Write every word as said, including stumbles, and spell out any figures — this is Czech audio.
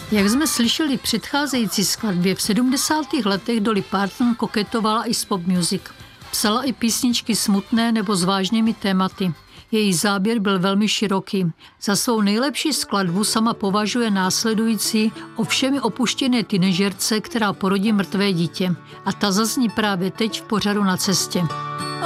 Jak jsme slyšeli v předcházející skladbě, v sedmdesátých letech Dolly Parton koketovala i s pop music. Psala i písničky smutné nebo s vážnými tématy. Její záběr byl velmi široký. Za svou nejlepší skladbu sama považuje následující o všemi opuštěné teenagerce, která porodí mrtvé dítě. A ta zazní právě teď v pořadu Na cestě.